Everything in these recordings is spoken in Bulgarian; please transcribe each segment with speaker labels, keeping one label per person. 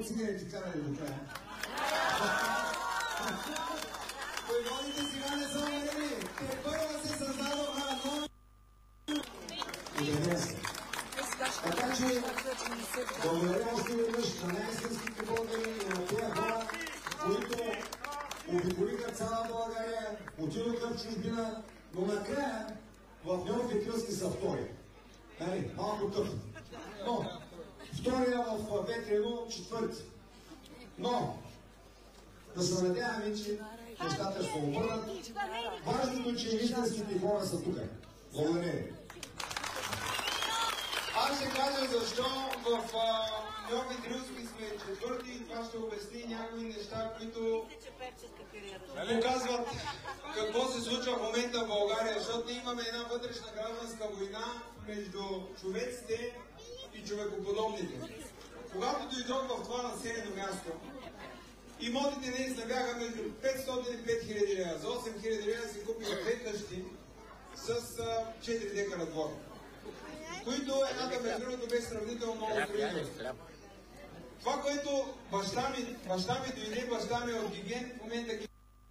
Speaker 1: цигарите карали до края. Войводите сега не са умерени. Те първа се създадоха нови. Така че, благодаря още веднъж на най-истинските българи и на тези хора, които обиколиха цяла България, отидоха в чужбина, но накрая в Неофитилски са втори. Нали, малко тъпно. Но, втория в Ветрино, четвърти. Но, да се надяваме, че нещата ще обърнат. Важното е, че истинските хора са тук. Благодаря ви.
Speaker 2: Аз ще кажа защо в Неофитилски сме четвърти и това ще обясни някои неща, които показват какво се случва в момента в България, защото имаме една вътрешна гражданска война между човеците и човекоподобните. Когато дойдох в това населено място, имотите наистина бяха между 500 и 5000 лева. За 8000 лева си купих 2 къщи с 4 декара двор, които едната между другото бе сравнително много строителство. Това, което баща ми дойде, баща ми от Гиген, в момента ги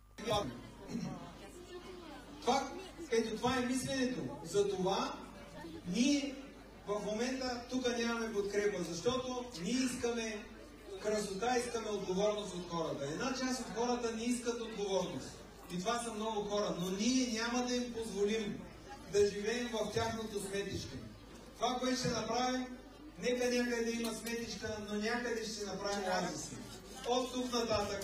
Speaker 2: това е мисленето. Затова ние в момента тук нямаме подкрепа, защото ние искаме красота, искаме отговорност от хората. Една част от хората не искат отговорност. И това са много хора, но ние няма да им позволим да живеем в тяхното сметище. Това, което ще направим, нека някъде да има сметичка, но някъде ще направим оазиси. От тук нататък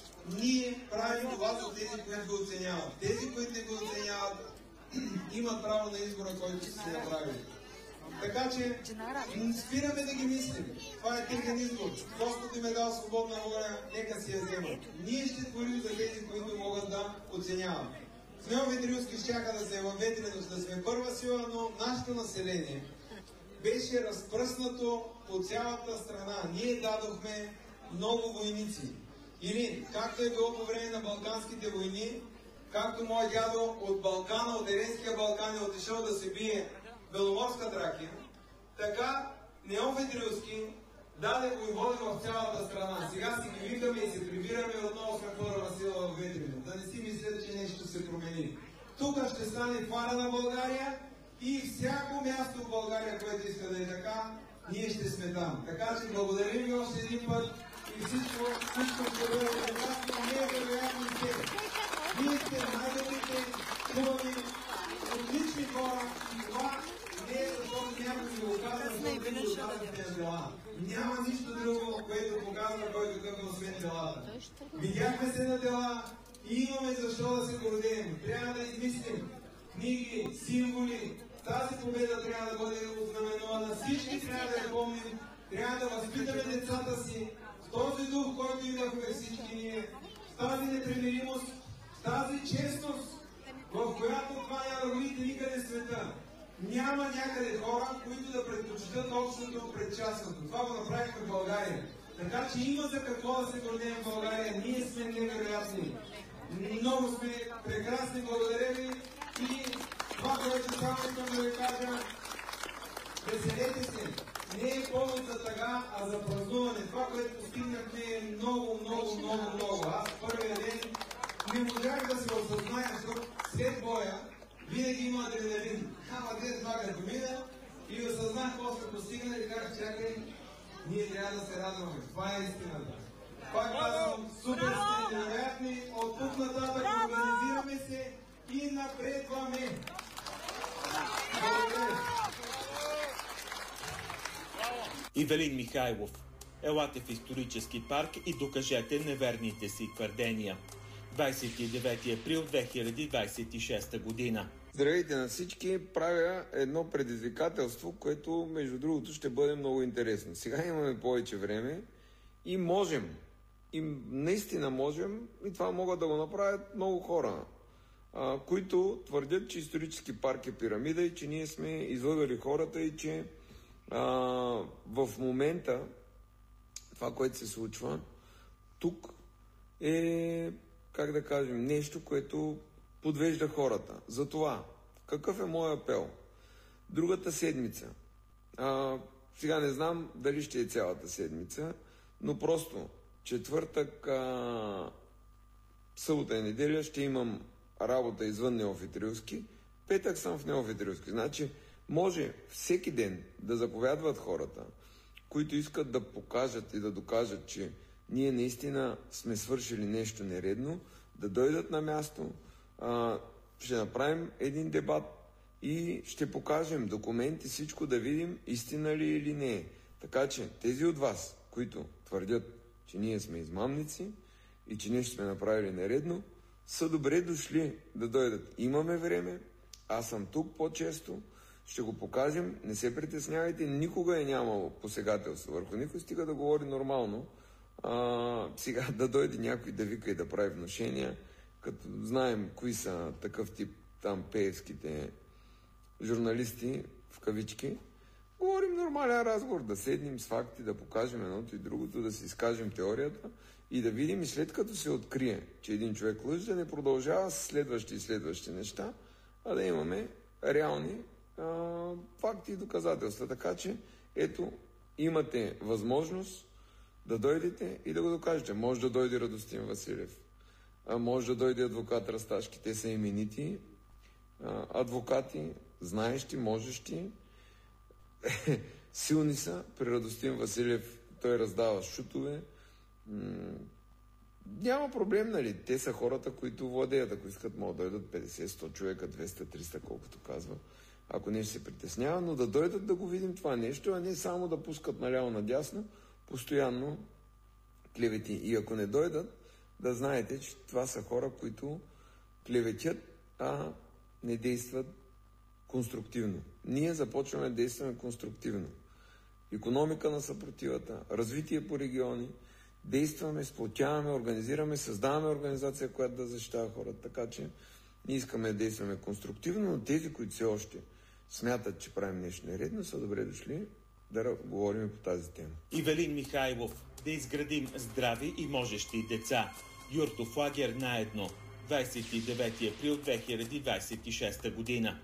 Speaker 2: ние правим това за тези, които го оценяват. Тези, които не го оценяват, имат право на избора, който са си направили. Така че спираме да ги мислим. Това е техен избор. Господ им е дал свободна воля, нека си я вземат. Ние ще творим за тези, които могат да оценяват. В Неофитилски щяха да се във Ветриност, да сме първа сила, но нашето население беше разпръснато по цялата страна. Ние дадохме много войници. Или, както е било по време на Балканските войни, както мой дядо от Балкана, от Еренския Балкан е отишъл да се бие Беломорска Тракия, така Неофитилски даде войводи в цялата страна. Сега си ги викаме и се прибираме отново сме първа сила в Ветрино. Да не си мислят, че нещо се промени. Тук ще стане фара на България и всяко място в България, което иска да е така, ние ще сме там. Така че благодарим ви още един път и всичко ще бъде прекрасно, не е вероятно и те. Вие сте най-добрите, хубави, отлични хора и това не е защото някой ви го казва, защото ви го казвате дела. Няма нищо друго, което показва кой какъв е освен делата. Видяхме се на дела и имаме защо да се гордеем. Трябва да измислим книги, символи. Тази победа трябва да бъде ознаменована. Всички трябва да я помним. Трябва да възпитаме децата си в този дух, който идвахме всички ние. В тази непримиримост, в тази честност, в която това няма да видите никъде в света. Няма някъде хора, които да предпочитат общото пред частното. Това го направихме в България. Така че има за какво да се гордеем в България. Ние сме невероятни. Много сме прекрасни. Благодаря ви. И това, което само искам да ви кажа, веселете се. Не е повод за тъга, а за празнуване. Това, което постигнахме е много, много, много, много. Аз първия ден не можах да се осъзная, защото след боя винаги има адреналин. Ама това като мина и осъзнах какво сме постигнали и казах, чакай, ние трябва да се радваме. Това е истината. Пак казвам, супер сте невероятни, от тук нататък организираме се и напредваме. Благодаря.
Speaker 3: Ивелин Михайлов. Елате в исторически парк и докажете неверните си твърдения. 29 април 2026 година.
Speaker 4: Здравейте на всички! Правя едно предизвикателство, което между другото ще бъде много интересно. Сега имаме повече време и можем. И наистина можем, и това могат да го направят много хора, които твърдят, че исторически парк е пирамида и че ние сме излъгали хората и че в момента това, което се случва тук е, как да кажем, нещо, което подвежда хората. Затова, какъв е моят апел? Другата седмица, сега не знам дали ще е цялата седмица, но просто четвъртък, събота и неделя ще имам работа извън Неофит Рилски, петък съм в Неофит Рилски. Значи може всеки ден да заповядват хората, които искат да покажат и да докажат, че ние наистина сме свършили нещо нередно, да дойдат на място, ще направим един дебат и ще покажем документи, всичко да видим истина ли или не е. Така че тези от вас, които твърдят, че ние сме измамници и че нещо сме направили нередно, са добре дошли да дойдат. Имаме време, аз съм тук по-често, ще го покажем, не се притеснявайте, никога е нямало посегателство върху никой, стига да говори нормално. Сега да дойде някой да вика и да прави внушения, като знаем кои са такъв тип там пеевските журналисти, в кавички. Говорим нормален разговор, да седнем с факти, да покажем едното и другото, да си изкажем теорията и да видим и след като се открие, че един човек лъже, да не продължава с следващи неща, а да имаме реални факти и доказателства. Така че, ето, имате възможност да дойдете и да го докажете. Може да дойде Радостин Василев, може да дойде адвокат Расташки. Те са именити адвокати, знаещи, можещи, силни са. При Радостин Василев той раздава шутове. Няма проблем, нали? Те са хората, които владеят. Ако искат, могат да дойдат 50-100 човека, 200-300, колкото казва. Ако не ще се притеснява, но да дойдат да го видим това нещо, а не само да пускат наляво-надясно, постоянно клевети. И ако не дойдат, да знаете, че това са хора, които клеветят, а не действат конструктивно. Ние започваме да действаме конструктивно. Икономика на съпротивата, развитие по региони, действаме, сплотяваме, организираме, създаваме организация, която да защитава хората. Така че ние искаме да действаме конструктивно, но тези, които все още смятат, че правим нещо нередно, са добре дошли да говорим по тази тема.
Speaker 3: Ивелин Михайлов: да изградим здрави и можещи деца. Юртов лагер на едно. 29 април 2026 година.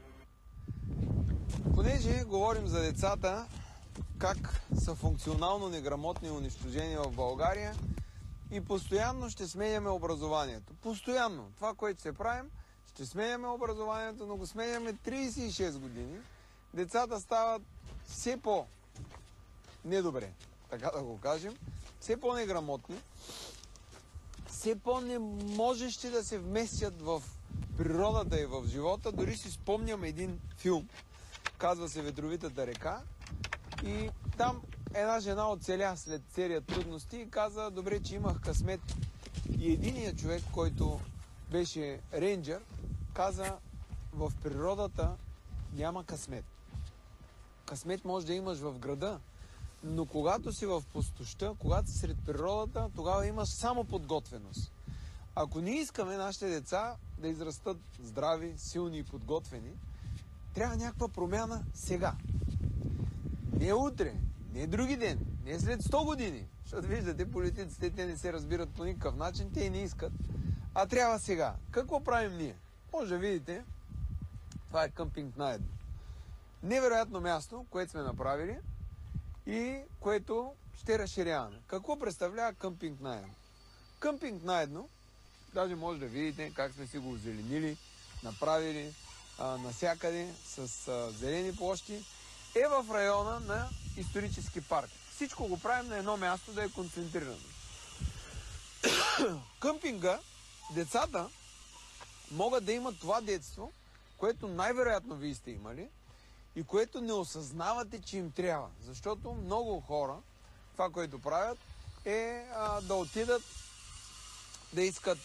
Speaker 5: Понеже говорим за децата, как са функционално неграмотни и унищожени в България и постоянно ще сменяме образованието. Постоянно. Това, което ще правим, ще сменяме образованието, но го сменяме 36 години. Децата стават все по-недобре, така да го кажем, все по-неграмотни, все по-не можещи да се вместят в природата и в живота. Дори си спомням един филм, казва се "Ветровитата река", и там една жена оцеля след серия трудности и каза: добре, че имах късмет. И единият човек, който беше рейнджър, каза: в природата няма късмет. Късмет може да имаш в града, но когато си в пустоща, когато си сред природата, тогава имаш само подготвеност. Ако ние искаме нашите деца да израстат здрави, силни и подготвени, трябва някаква промяна сега. Не утре, не други ден, не след 100 години. Защото виждате, политиците, те не се разбират по никакъв начин, те и не искат. А трябва сега. Какво правим ние? Може да видите, това е къмпинг на едно. Невероятно място, което сме направили и което ще разширяваме. Какво представлява къмпинг на едно? Къмпинг на едно, даже може да видите как сме си го озеленили, направили насякъде с зелени площи, е в района на исторически парк. Всичко го правим на едно място, да е концентрирано. Къмпинга, децата могат да имат това детство, което най-вероятно вие сте имали и което не осъзнавате, че им трябва. Защото много хора, това, което правят, е да отидат да искат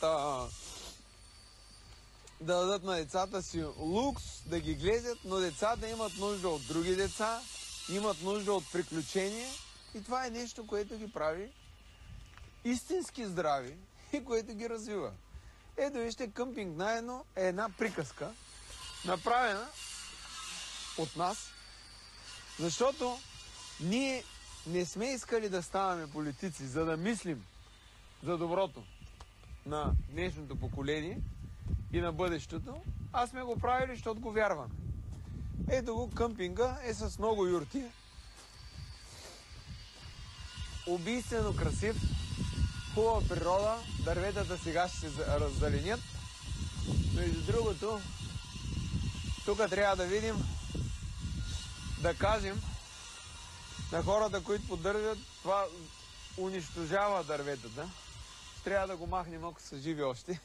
Speaker 5: да дадат на децата си лукс, да ги гледат, но децата имат нужда от други деца, имат нужда от приключения и това е нещо, което ги прави истински здрави и което ги развива. Ето вижте, къмпинг на едно е една приказка, направена от нас, защото ние не сме искали да ставаме политици, за да мислим за доброто на днешното поколение и на бъдещето, а сме го правили, защото го вярваме. Ето го, къмпинга е с много юрти. убийствено красив, хубава природа, дърветата сега ще се раззеленят. Между другото, тук трябва да видим, да кажем на хората, които поддържат, това унищожава дърветата. Трябва да го махнем, ако са живи още.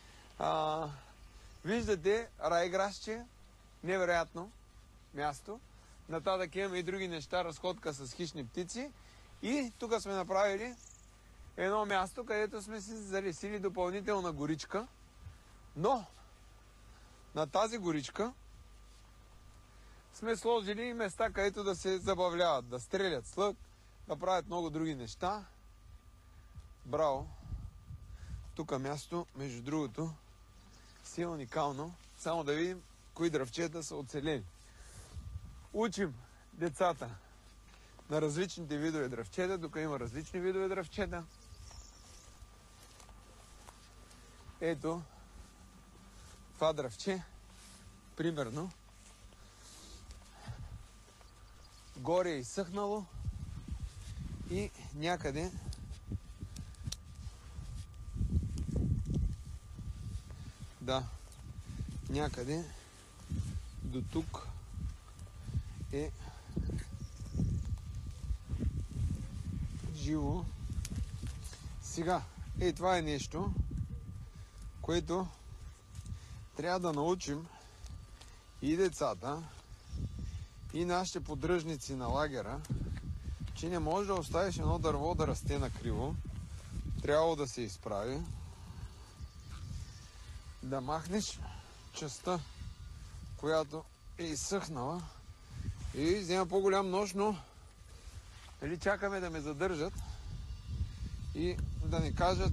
Speaker 5: Виждате райграсче, невероятно място. Нататък имаме и други неща, разходка с хищни птици. И тук сме направили едно място, където сме си залесили допълнителна горичка. Но на тази горичка сме сложили и места, където да се забавляват, да стрелят с лък, да правят много други неща. Браво! Тук място, между другото, си е уникално. Само да видим кои дръвчета са оцелени. Учим децата на различните видове дръвчета. Тук има различни видове дръвчета. Ето, това дръвче, примерно, горе е изсъхнало и някъде някъде до тук е живо. Сега, това е нещо, което трябва да научим и децата, и нашите поддръжници на лагера, че не може да оставиш едно дърво да расте накриво. Трябва да се изправи, да махнеш частта, която е изсъхнала и взема по-голям нож, но чакаме да ме задържат и да ни кажат,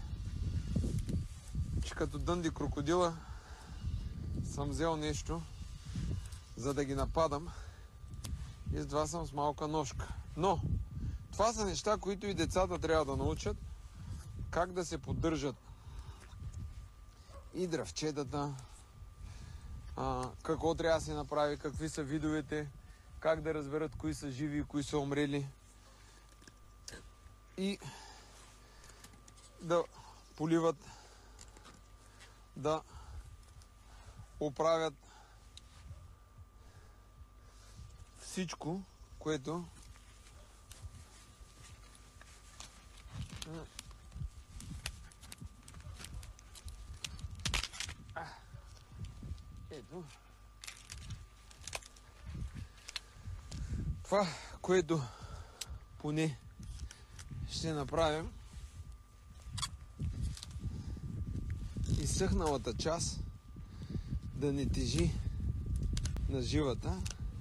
Speaker 5: че като Дънди крокодила съм взел нещо, за да ги нападам и затова съм с малка ножка. Но това са неща, които и децата трябва да научат, как да се поддържат и дръвчетата, какво трябва да се направи, какви са видовете, как да разберат кои са живи и кои са умрели и да поливат, да оправят всичко, което ето това, което поне ще направим, изсъхналата част да не тежи на живата,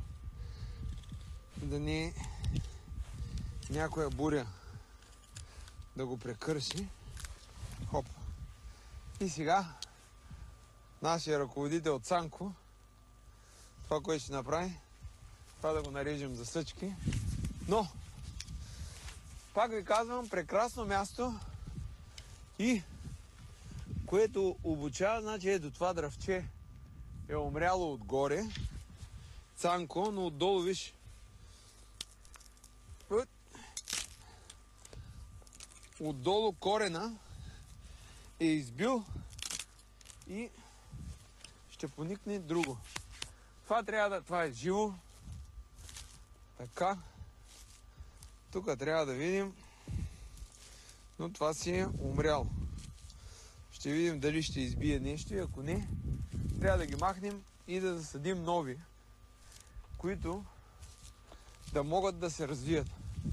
Speaker 5: да не някоя буря да го прекърши. Хоп. И сега нашия ръководител Цанко, това, което ще направи, това да го нарежем за съчки. Но, пак ви казвам, прекрасно място и което обучава, значи ето това дръвче е умряло отгоре, Цанко, но отдолу виж, отдолу корена е избил и ще поникне друго. Това е живо. Така. Тук трябва да видим. Но това си е умрял. Ще видим дали ще избие нещо и ако не, трябва да ги махнем и да засадим нови, които да могат да се развият.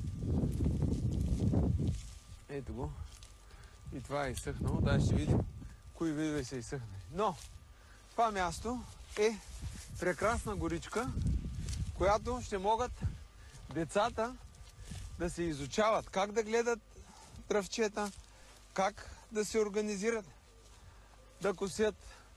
Speaker 5: Ето го. И това е изсъхнало. Дай ще видим кои видове са изсъхнали. Но това място е прекрасна горичка, която ще могат децата да се изучават как да гледат дръвчета, как да се организират, да косят,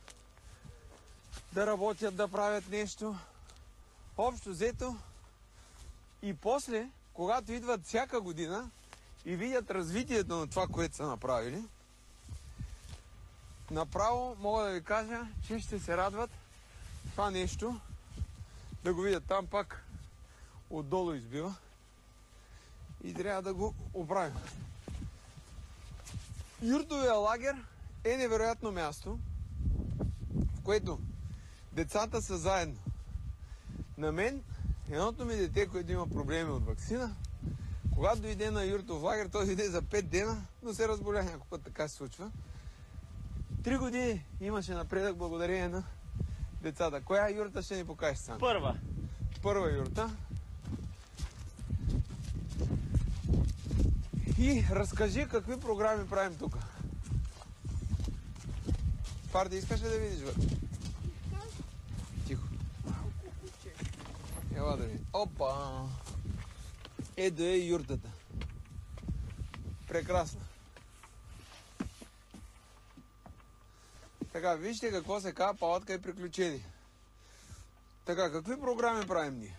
Speaker 5: да работят, да правят нещо. Общо взето. И после, когато идват всяка година и видят развитието на това, което са направили, направо мога да ви кажа, че ще се радват това нещо, да го видят там пак отдолу избива. и трябва да го оправим. Юртовия лагер е невероятно място, в което децата са заедно. На мен, едното ми дете, което има проблеми от ваксина, когато дойде на юртов лагер, той дойде за 5 дена, но се разболя няколко път, така се случва. 3 години имаше напредък благодарение на децата. Коя юрта ще ни покажеш сам? Първа юрта. И разкажи какви програми правим тук. Парди, искаш ли да видиш вътре? Тихо. Ела да види. Опа! Ето е юртата. Прекрасно. Така, вижте какво се казва палатка и приключение. Така, какви програми правим ние?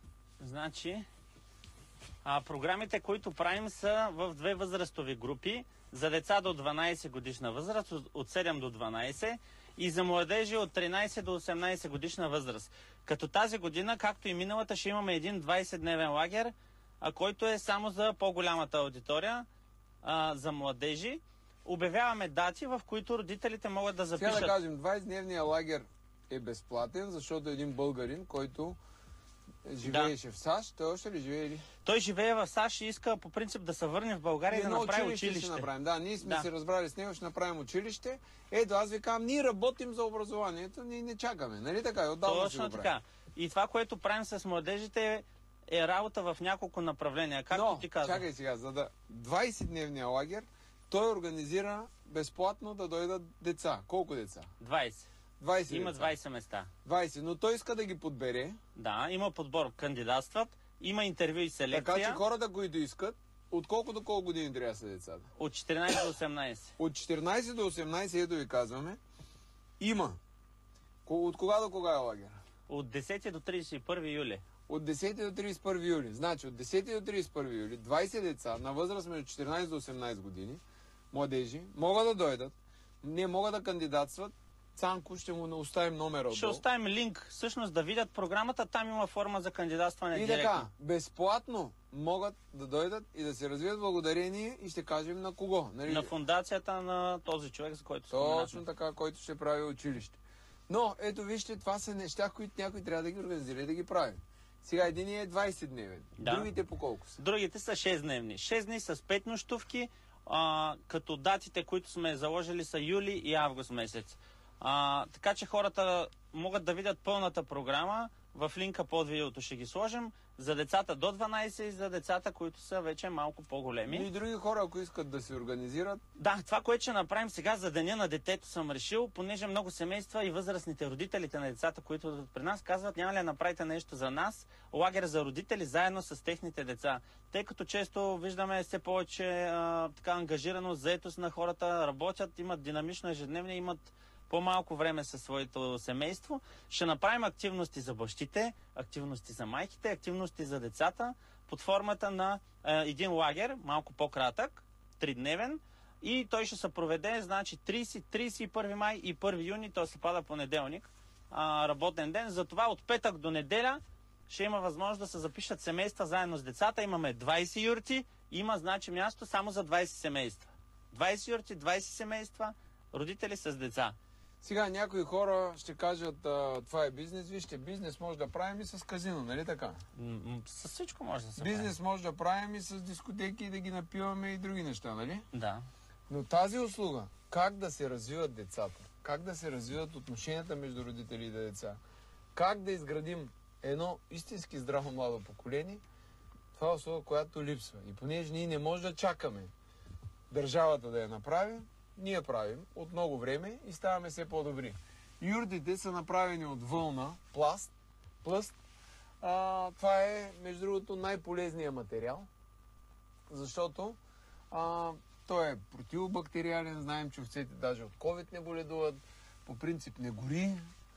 Speaker 6: Значи, програмите, които правим, са в 2 възрастови групи. За деца до 12 годишна възраст, от 7 до 12, и за младежи от 13 до 18 годишна възраст. Като тази година, както и миналата, ще имаме един 20-дневен лагер, който е само за по-голямата аудитория, за младежи. Обявяваме дати, в които родителите могат да запишат.
Speaker 5: Сега да кажем, 20-дневният лагер е безплатен, защото един българин, който живееше в САЩ, той още ли живее ли?
Speaker 6: Той живее в САЩ и иска по принцип да се върне в България и да направи училище.
Speaker 5: Ще направим. Да, ние сме се разбрали с него, ще направим училище. Ето, аз ви казвам, ние работим за образованието, ние не чакаме. Нали така? Отдавна
Speaker 6: точно така. И това, което правим с младежите, е работа в няколко направления. Както ти казвам.
Speaker 5: Чакай сега, за да 20-дневния лагер, той организира безплатно да дойдат деца. Колко деца?
Speaker 6: 20.
Speaker 5: 20
Speaker 6: има
Speaker 5: деца.
Speaker 6: 20 места.
Speaker 5: 20, но той иска да ги подбере.
Speaker 6: Да, има подбор, кандидатстват, има интервю и селекция.
Speaker 5: Така че хората, които искат, от колко до колко години трябва да са децата?
Speaker 6: От 14 до 18.
Speaker 5: От 14 до 18, ето ви казваме, има. От кога до кога е лагер?
Speaker 6: От 10 до 31 юли.
Speaker 5: От 10 до 31 юли. Значи от 10 до 31 юли 20 деца на възраст между 14 до 18 години, младежи, могат да дойдат, не могат да кандидатстват. Цанко, ще му оставим номера отдолу.
Speaker 6: Ще оставим линк, всъщност да видят програмата, там има форма за кандидатстване
Speaker 5: и
Speaker 6: директно.
Speaker 5: така, безплатно могат да дойдат и да се развият благодарение и ще кажем на кого. Нали?
Speaker 6: На фундацията на този човек, за който споменахме.
Speaker 5: Точно така, който ще прави училище. Но, ето вижте, това са неща, които някой трябва да ги организира и да ги прави. Сега един е 20-дневен. Да. Другите по колко са?
Speaker 6: Другите са 6-дневни. 6 дни с 5 нощувки, като датите, които сме заложили, са юли и август месец. Така че хората могат да видят пълната програма. В линка под видеото ще ги сложим. За децата до 12 и за децата, които са вече малко по-големи.
Speaker 5: И други хора, ако искат да се организират.
Speaker 6: Да, това, което ще направим сега за Деня на детето, съм решил, понеже много семейства и възрастните родителите на децата, които при нас казват, няма ли да направите нещо за нас, лагер за родители заедно с техните деца. Тъй като често виждаме все повече така ангажираност, заетост на хората, работят, имат динамично ежедневие, имат по-малко време със своето семейство. Ще направим активности за бащите, активности за майките, активности за децата под формата на един лагер, малко по-кратък, 3-дневен, и той ще се проведе, значи 30, 31 май и 1 юни, той се пада понеделник, работен ден. Затова от петък до неделя ще има възможност да се запишат семейства заедно с децата. Имаме 20 юрти, има значи място само за 20 семейства. 20 юрти, 20 семейства, родители с деца.
Speaker 5: Сега някои хора ще кажат, това е бизнес. Вижте, бизнес може да правим и с казино, нали така?
Speaker 6: С всичко може да се
Speaker 5: бизнес
Speaker 6: прави.
Speaker 5: може да правим и с дискотеки, и да ги напиваме и други неща, нали?
Speaker 6: Да.
Speaker 5: Но тази услуга, как да се развиват децата, как да се развиват отношенията между родители и деца, как да изградим едно истински здраво младо поколение, това е услуга, която липсва. И понеже ние не можем да чакаме държавата да я направи, ние правим от много време и ставаме все по-добри. Юртите са направени от вълна, плъст. Това е, между другото, най-полезният материал, защото той е противобактериален. Знаем, че овцете даже от COVID не боледуват. По принцип не гори.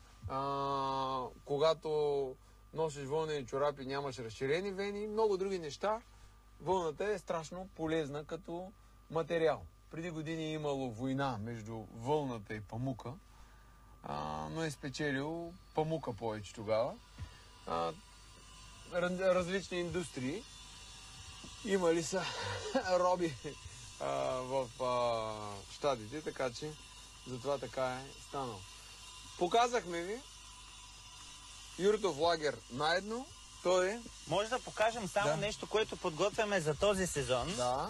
Speaker 5: Когато носиш вълнени чорапи, нямаш разширени вени. Много други неща. Вълната е страшно полезна като материал. Преди години е имало война между вълната и памука, но е спечелил памука повече тогава. Различни индустрии. имали са роби в щатите, така че затова така е станало. Показахме ви юртов лагер наедно. Той е...
Speaker 6: Може да покажем само нещо, което подготвяме за този сезон.
Speaker 5: Да.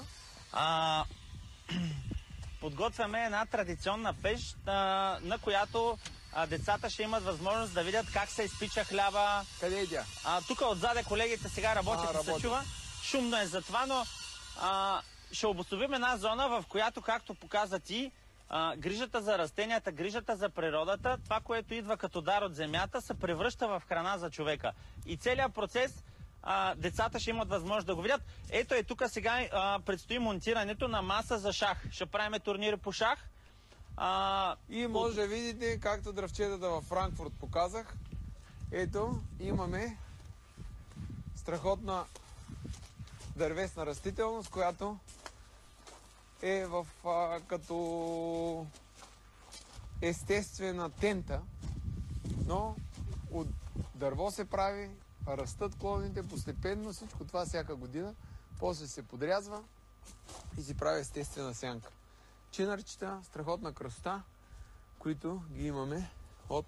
Speaker 6: Подготвяме една традиционна пещ, на която децата ще имат възможност да видят как се изпича хляба.
Speaker 5: Къде е тя?
Speaker 6: Тук отзаде колегите сега работят и се чува. Шумно е затова, но ще обособим една зона, в която, както показа ти, грижата за растенията, грижата за природата, това, което идва като дар от земята, се превръща в храна за човека. И целият процес децата ще имат възможност да го видят. Ето е тук сега предстои монтирането на маса за шах. Ще правим турнири по шах.
Speaker 5: И може да видите, както дръвчетата във Франкфурт показах. Ето, имаме страхотна дървесна растителност, която е в като естествена тента, но от дърво се прави, растат клоните постепенно, всичко това всяка година, после се подрязва и се прави естествена сянка. Чинарчета, страхотна красота, които ги имаме от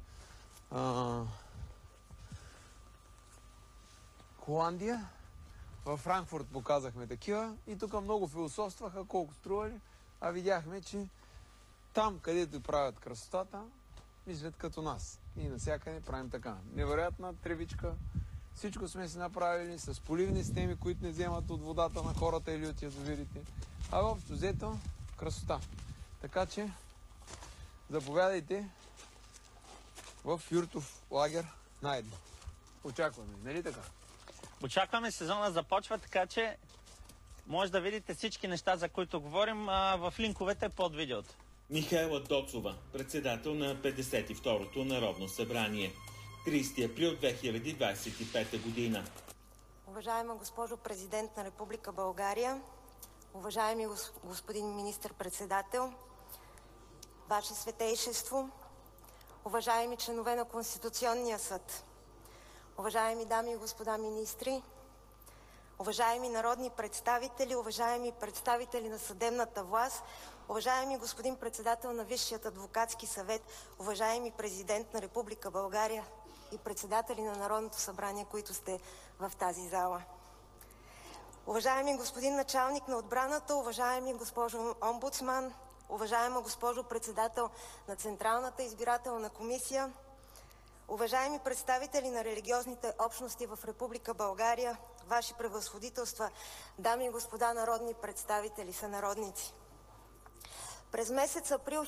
Speaker 5: Холандия. Във Франкфурт показахме такива и тук много философстваха колко стрували, а видяхме, че там, където правят красотата, мислят като нас. И навсякъде правим така. Невероятна тревичка. Всичко сме си направили с поливни системи, които не вземат от водата на хората или от язовирите. А въобще взето красота. Така че заповядайте в юртов лагер наедно. Очакваме, нали така?
Speaker 6: Очакваме, сезона започва, така че може да видите всички неща, за които говорим в линковете под видеото.
Speaker 3: Михайла Доцова, председател на 52-то Народно събрание. 30 април 2025 година.
Speaker 7: Уважаема госпожо президент на Република България, уважаеми господин министър-председател, Ваше Светейшество, уважаеми членове на Конституционния съд, уважаеми дами и господа министри, уважаеми народни представители, уважаеми представители на съдебната власт, уважаеми господин председател на Висшият адвокатски съвет, уважаеми президент на Република България и председатели на Народното събрание, които сте в тази зала. Уважаеми господин началник на отбраната, уважаеми госпожо омбудсман, уважаема госпожо председател на Централната избирателна комисия, уважаеми представители на религиозните общности в Република България, Ваши превъзходителства, дами и господа народни представители, сънародници. През месец април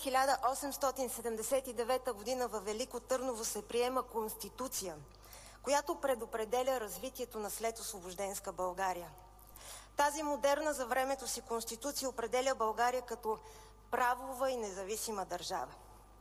Speaker 7: 1879 г. във Велико Търново се приема Конституция, която предопределя развитието на следосвобожденска България. Тази модерна за времето си Конституция определя България като правова и независима държава.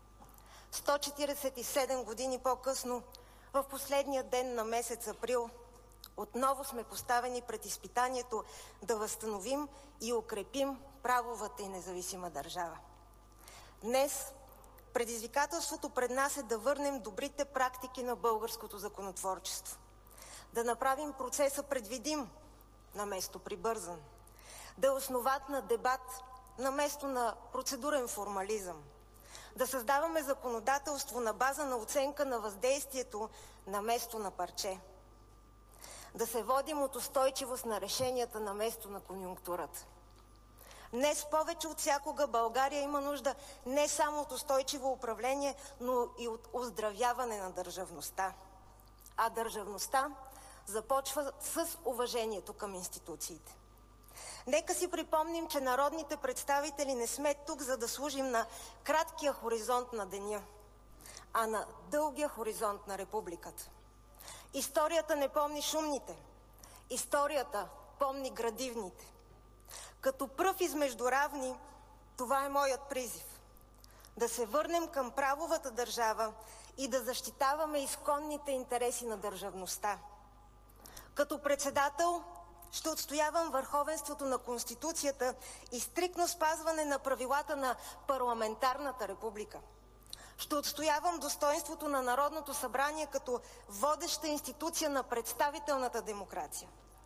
Speaker 7: 147 години по-късно, в последния ден на месец април, отново сме поставени пред изпитанието да възстановим и укрепим правовата и независима държава. Днес предизвикателството пред нас е да върнем добрите практики на българското законотворчество, да направим процеса предвидим наместо прибързан, да е основат на дебат наместо на процедурен формализъм, да създаваме законодателство на база на оценка на въздействието наместо на парче, да се водим от устойчивост на решенията наместо на конюнктурата. Днес повече от всякога България има нужда не само от устойчиво управление, но и от оздравяване на държавността. А държавността започва с уважението към институциите. Нека си припомним, че народните представители не сме тук, за да служим на краткия хоризонт на деня, а на дългия хоризонт на републиката. Историята не помни шумните, историята помни градивните. Като пръв измежду равни, това е моят призив. Да се върнем към правовата държава и да защитаваме изконните интереси на държавността. Като председател ще отстоявам върховенството на Конституцията и стриктно спазване на правилата на парламентарната република. Ще отстоявам достоинството на Народното събрание като водеща институция на представителната демокрация.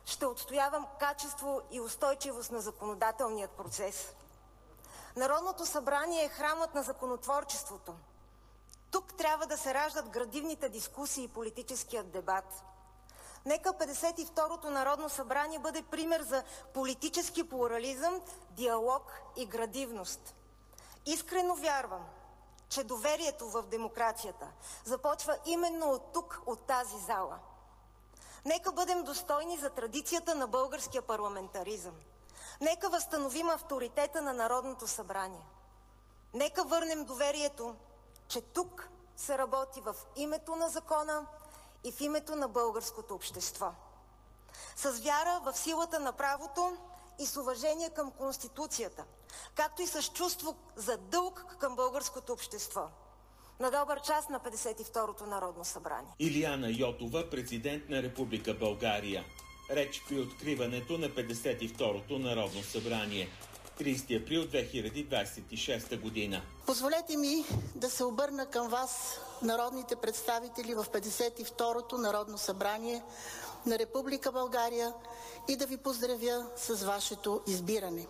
Speaker 7: ще отстоявам качество и устойчивост на законодателният процес. Народното събрание е храмът на законотворчеството. Тук трябва да се раждат градивните дискусии и политическият дебат. Нека 52-то Народно събрание бъде пример за политически плурализъм, диалог и градивност. Искрено вярвам, че доверието в демокрацията започва именно от тук, от тази зала. Нека бъдем достойни за традицията на българския парламентаризъм. Нека възстановим авторитета на Народното събрание. Нека върнем доверието, че тук се работи в името на закона и в името на българското общество. С вяра в силата на правото и с уважение към Конституцията, както и с чувство за дълг към българското общество. На добър час на 52-то Народно събрание.
Speaker 3: Илияна Йотова, президент на Република България. Реч при откриването на 52-то Народно събрание. 30 април 2026 година.
Speaker 8: Позволете ми да се обърна към вас, народните представители в 52-то Народно събрание на Република България, и да ви поздравя с вашето избиране.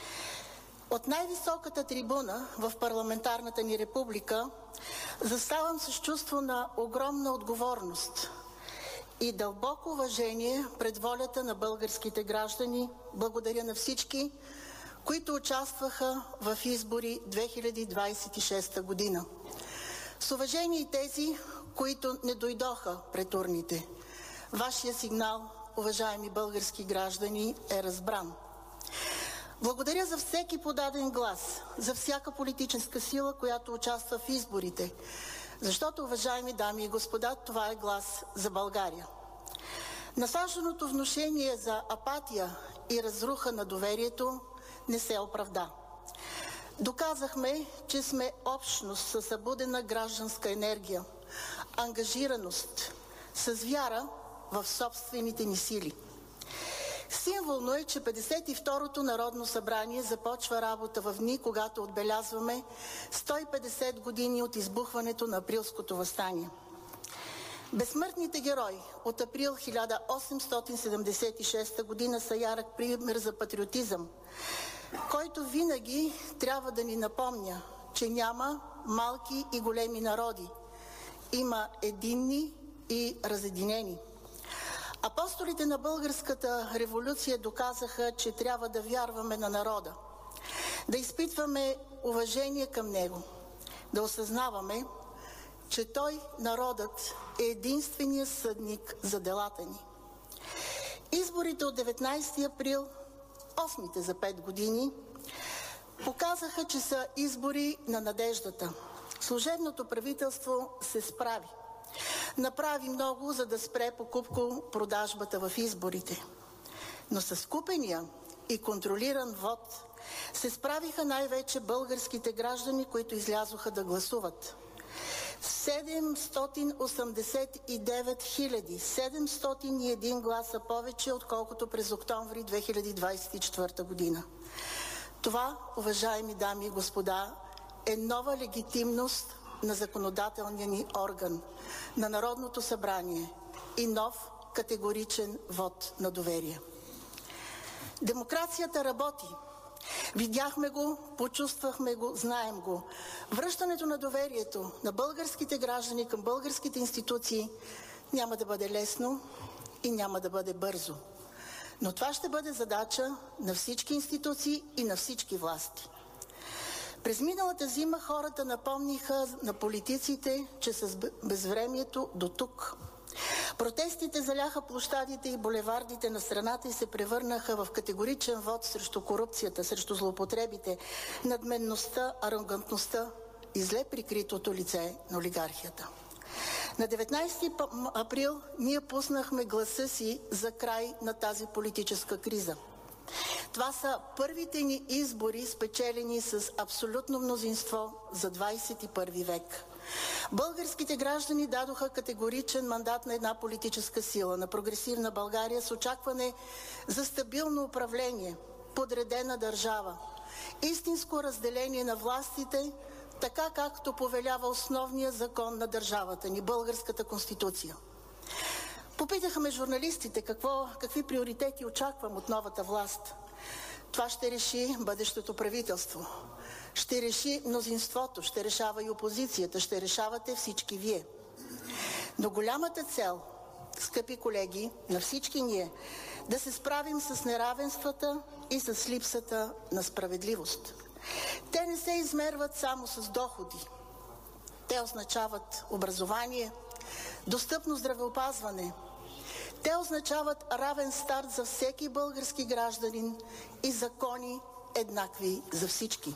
Speaker 8: От най-високата трибуна в парламентарната ни република заставам с чувство на огромна отговорност и дълбоко уважение пред волята на българските граждани. Благодаря на всички, които участваха в избори 2026 година. С уважение и тези, които не дойдоха пред урните. Вашия сигнал, уважаеми български граждани, е разбран. Благодаря за всеки подаден глас, за всяка политическа сила, която участва в изборите. Защото, уважаеми дами и господа, това е глас за България. Насажданото внушение за апатия и разруха на доверието не се оправда. Доказахме, че сме общност със събудена гражданска енергия, ангажираност, с вяра в собствените ни сили. Символно е, че 52-то Народно събрание започва работа в дни, когато отбелязваме 150 години от избухването на Априлското въстание. Безсмъртните герои от април 1876 година са ярък пример за патриотизъм, който винаги трябва да ни напомня, че няма малки и големи народи. Има единни и разединени. Апостолите на българската революция доказаха, че трябва да вярваме на народа, да изпитваме уважение към него, да осъзнаваме, че той, народът, е единственият съдник за делата ни. Изборите от 19 април, 8-те за 5 години, показаха, че са избори на надеждата. Служебното правителство се справи. Направи много, за да спре покупко-продажбата в изборите. Но с купения и контролиран вод се справиха най-вече българските граждани, които излязоха да гласуват. 789 701 гласа повече, отколкото през октомври 2024 година. Това, уважаеми дами и господа, е нова легитимност на законодателния ни орган, на Народното събрание и нов категоричен вот на доверие. Демокрацията работи. Видяхме го, почувствахме го, знаем го. Връщането на доверието на българските граждани към българските институции няма да бъде лесно и няма да бъде бързо. Но това ще бъде задача на всички институции и на всички власти. През миналата зима хората напомниха на политиците, че с безвремието до тук. Протестите заляха площадите и булевардите на страната и се превърнаха в категоричен вод срещу корупцията, срещу злоупотребите, надменността, арогантността и зле прикритото лице на олигархията. На 19 април ние пуснахме гласа си за край на тази политическа криза. Това са първите ни избори, спечелени с абсолютно мнозинство за 21 век. Българските граждани дадоха категоричен мандат на една политическа сила, на прогресивна България, с очакване за стабилно управление, подредена държава, истинско разделение на властите, така както повелява основния закон на държавата ни, Българската конституция. Попитаха ме журналистите какви приоритети очаквам от новата власт. Това ще реши бъдещото правителство. Ще реши мнозинството, ще решава и опозицията, ще решавате всички вие. Но голямата цел, скъпи колеги, на всички ние, да се справим с неравенствата и с липсата на справедливост. Те не се измерват само с доходи. Те означават образование, достъпно здравеопазване. Те означават равен старт за всеки български гражданин и закони еднакви за всички.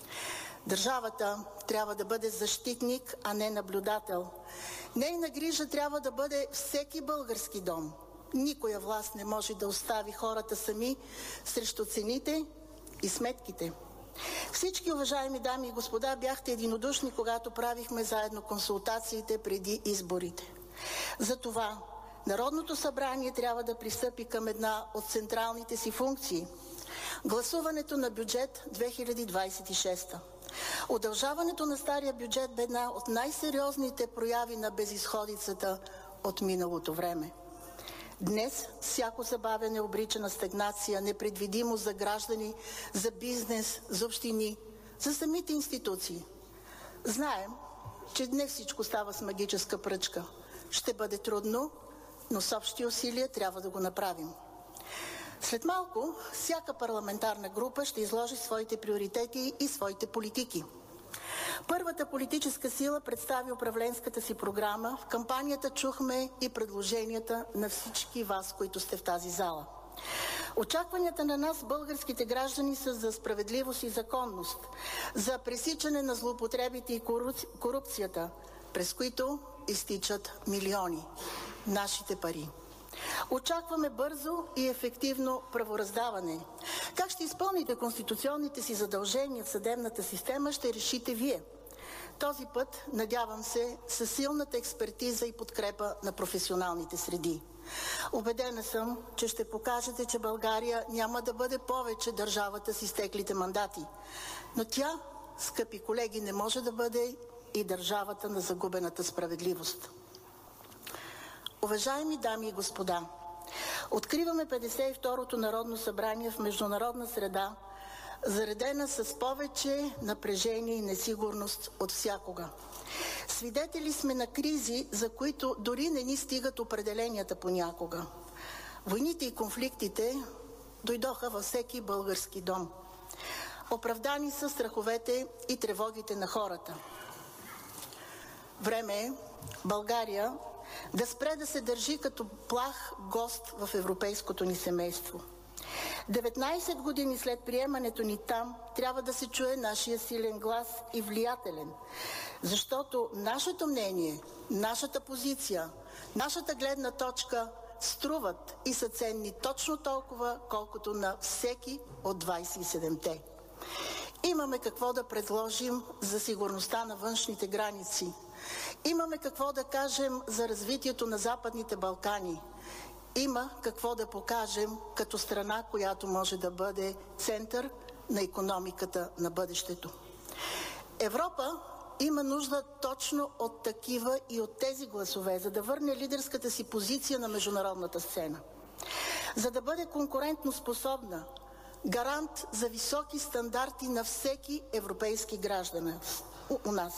Speaker 8: Държавата трябва да бъде защитник, а не наблюдател. Нейна грижа трябва да бъде всеки български дом. Никоя власт не може да остави хората сами срещу цените и сметките. Всички, уважаеми дами и господа, бяхте единодушни, когато правихме заедно консултациите преди изборите. Затова Народното събрание трябва да пристъпи към една от централните си функции – гласуването на бюджет 2026. Удължаването на стария бюджет бе една от най-сериозните прояви на безизходицата от миналото време. Днес всяко забавяне обрича на стагнация, непредвидимост за граждани, за бизнес, за общини, за самите институции. Знаем, че днес всичко става с магическа пръчка. Ще бъде трудно, но с общи усилия трябва да го направим. След малко всяка парламентарна група ще изложи своите приоритети и своите политики. Първата политическа сила представи управленската си програма. В кампанията чухме и предложенията на всички вас, които сте в тази зала. Очакванията на нас, българските граждани, са за справедливост и законност, за пресичане на злоупотребите и корупцията, през които изтичат милиони, нашите пари. Очакваме бързо и ефективно правораздаване. Как ще изпълните конституционните си задължения в съдебната система, ще решите вие. Този път, надявам се, със силната експертиза и подкрепа на професионалните среди. Убедена съм, че ще покажете, че България няма да бъде повече държавата с изтеклите мандати. Но тя, скъпи колеги, не може да бъде и държавата на загубената справедливост. Уважаеми дами и господа, откриваме 52-то Народно събрание в международна среда, заредена с повече напрежение и несигурност от всякога. Свидетели сме на кризи, за които дори не ни стигат определенията понякога. Войните и конфликтите дойдоха във всеки български дом. Оправдани са страховете и тревогите на хората. Време е България да спре да се държи като плах гост в европейското ни семейство. 19 години след приемането ни там трябва да се чуе нашия силен глас и влиятелен, защото нашето мнение, нашата позиция, нашата гледна точка струват и са ценни точно толкова, колкото на всеки от 27-те. Имаме какво да предложим за сигурността на външните граници. Имаме какво да кажем за развитието на Западните Балкани. Има какво да покажем като страна, която може да бъде център на икономиката на бъдещето. Европа има нужда точно от такива и от тези гласове, за да върне лидерската си позиция на международната сцена. За да бъде конкурентно способна, гарант за високи стандарти на всеки европейски гражданин у нас.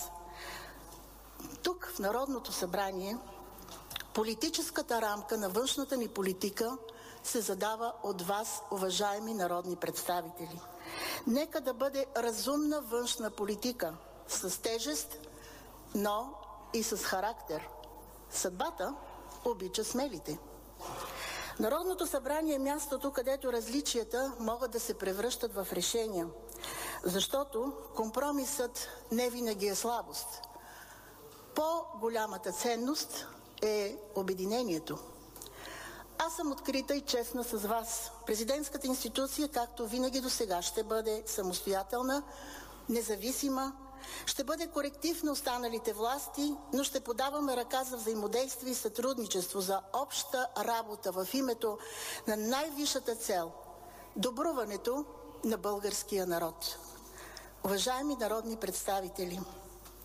Speaker 8: Тук, в Народното събрание, политическата рамка на външната ни политика се задава от вас, уважаеми народни представители. Нека да бъде разумна външна политика, с тежест, но и с характер. Съдбата обича смелите. Народното събрание е мястото, където различията могат да се превръщат в решения, защото компромисът не винаги е слабост. По-голямата ценност е обединението. Аз съм открита и честна с вас. Президентската институция, както винаги досега, ще бъде самостоятелна, независима, ще бъде коректив на останалите власти, но ще подаваме ръка за взаимодействие и сътрудничество, за обща работа в името на най-висшата цел – добруването на българския народ. Уважаеми народни представители,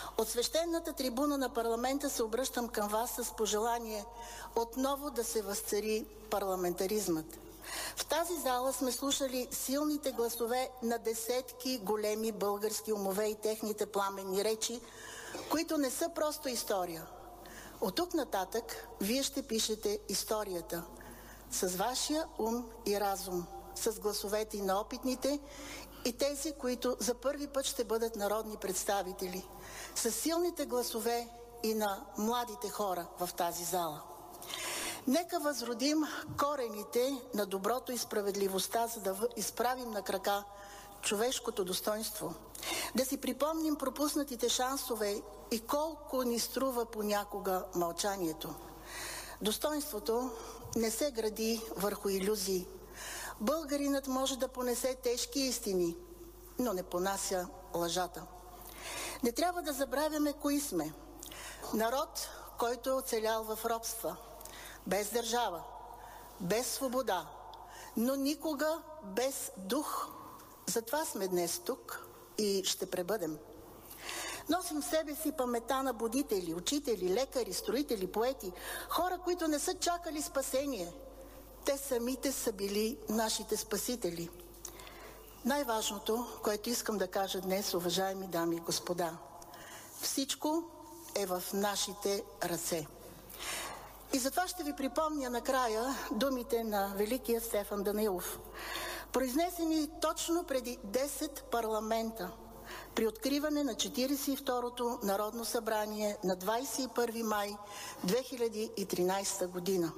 Speaker 8: От свещената трибуна на парламента се обръщам към вас с пожелание отново да се възцари парламентаризмът. В тази зала сме слушали силните гласове на десетки големи български умове и техните пламенни речи, които не са просто история. От тук нататък вие ще пишете историята с вашия ум и разум, с гласовете и на опитните и тези, които за първи път ще бъдат народни представители, с силните гласове и на младите хора в тази зала. Нека възродим корените на доброто и справедливостта, за да изправим на крака човешкото достоинство. Да си припомним пропуснатите шансове и колко ни струва понякога мълчанието. Достоинството не се гради върху илюзии. Българинът може да понесе тежки истини, но не понася лъжата. Не трябва да забравяме кои сме. Народ, който е оцелял в робства, без държава, без свобода, но никога без дух. Затова сме днес тук и ще пребъдем. Носим в себе си паметта на будители, учители, лекари, строители, поети, хора, които не са чакали спасение. Те самите са били нашите спасители. Най-важното, което искам да кажа днес, уважаеми дами и господа, всичко е в нашите ръце. И затова ще ви припомня накрая думите на великия Стефан Данаилов, произнесени точно преди 10 парламента при откриване на 42-то Народно събрание на 21 май 2013 година.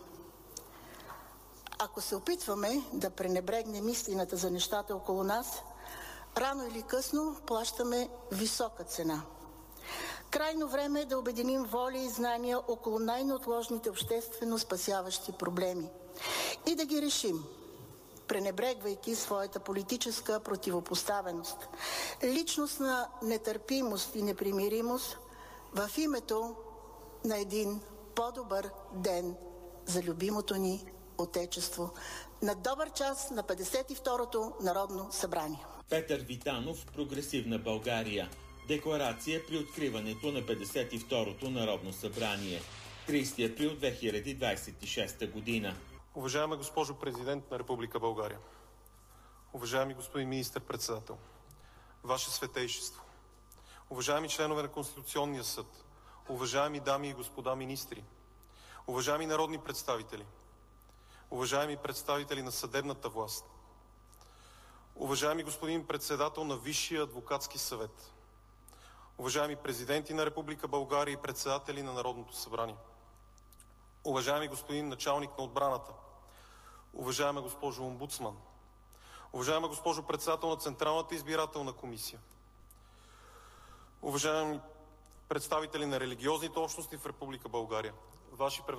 Speaker 8: Ако се опитваме да пренебрегнем истината за нещата около нас, рано или късно плащаме висока цена. Крайно време е да обединим воля и знания около най-неотложните обществено спасяващи проблеми и да ги решим, пренебрегвайки своята политическа противопоставеност, личностна нетърпимост и непримиримост в името на един по-добър ден за любимото ни Отечество. На добър час на 52-то Народно събрание.
Speaker 3: Петър Витанов, Прогресивна България. Декларация при откриването на 52-то Народно събрание. 30 април 2026 година.
Speaker 9: Уважаема госпожо Президент на Република България, уважаеми господин Министър-председател, Ваше Светейшество, уважаеми членове на Конституционния съд, уважаеми дами и господа министри, уважаеми народни представители, уважаеми представители на съдебната власт, уважаеми господин председател на Висшия адвокатски съвет, уважаеми президенти на Република България и председатели на Народното събрание, уважаеми господин началник на отбраната, уважаема госпожо омбудсман, уважаема госпожо председател на Централната избирателна комисия, уважаеми представители на религиозните общности в Република България, Ваши